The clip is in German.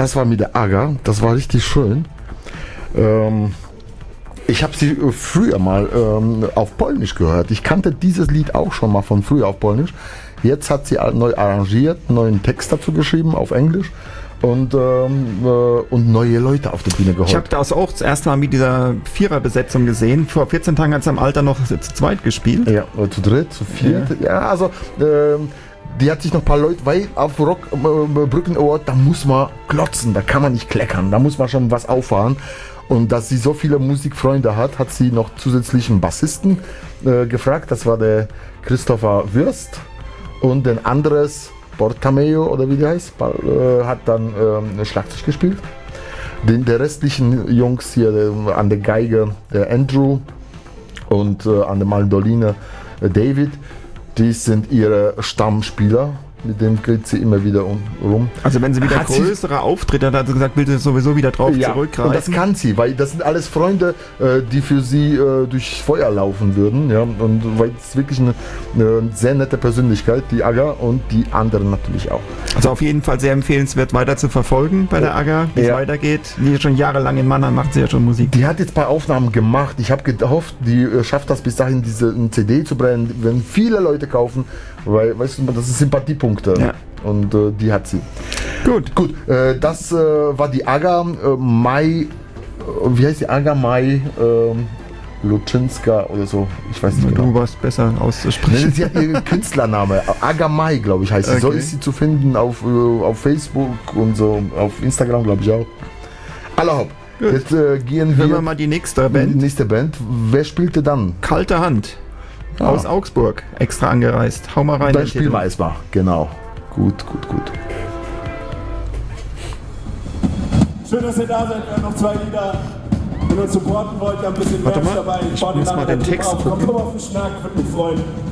das war mit der Aga, das war richtig schön. Ich habe sie früher mal auf Polnisch gehört. Ich kannte dieses Lied auch schon mal von früher auf Polnisch. Jetzt hat sie neu arrangiert, einen neuen Text dazu geschrieben auf Englisch und neue Leute auf der Bühne geholt. Ich habe das auch das erste Mal mit dieser Viererbesetzung gesehen. Vor 14 Tagen hat es am Alter noch zu zweit gespielt. Ja, oder zu dritt, zu viert. Ja, also die hat sich noch ein paar Leute, weil auf Rock Brücken Award, da muss man klotzen, da kann man nicht kleckern, da muss man schon was auffahren. Und dass sie so viele Musikfreunde hat sie noch zusätzlich einen Bassisten gefragt. Das war der Christopher Würst und ein anderes Portameo oder wie der heißt, hat dann Schlagzeug gespielt. Der restlichen Jungs hier an der Geige, der Andrew und an der Mandoline David, die sind ihre Stammspieler. Mit dem geht sie immer wieder rum. Also wenn sie wieder größere Auftritte hat, hat sie gesagt, will sie sowieso wieder drauf zurückgreifen. Und das kann sie, weil das sind alles Freunde, die für sie durchs Feuer laufen würden. Ja? Und weil es wirklich eine sehr nette Persönlichkeit, die Aga und die anderen natürlich auch. Also auf jeden Fall sehr empfehlenswert weiter zu verfolgen bei der Aga, wie es weitergeht. Die schon jahrelang in Mannheim macht sie ja schon Musik. Die hat jetzt ein paar Aufnahmen gemacht. Ich habe gehofft, die schafft das bis dahin, diese CD zu brennen, wenn viele Leute kaufen, weil, weißt du, das ist Sympathiepunkte. Ja. Und die hat sie. Gut, das war die Aga Mai, wie heißt die Aga Mai Luczynska oder so, ich weiß nicht genau. Du warst besser auszusprechen. Sie hat ihren Künstlername, Aga Mai, glaube ich, heißt sie. Okay. So ist sie zu finden auf Facebook und so, auf Instagram, glaube ich auch. Allerhopp. Jetzt gehen wir. Hören wir mal die nächste Band. Wer spielte dann? Kalte Hand. Aus Augsburg, extra angereist. Hau mal rein. Dann spielen wir erstmal, genau. Gut. Schön, dass ihr da seid. Wir haben noch 2 Lieder. Wenn ihr uns supporten wollt, wir haben ein bisschen Merch dabei. Ich muss mal den Text gucken. Komm auf den Schnack, würde mich freuen.